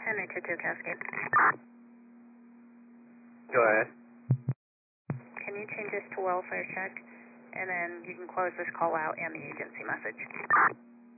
Henry 22 Cascade. Go ahead. Can you change this to welfare check? And then you can close this call out and the agency message.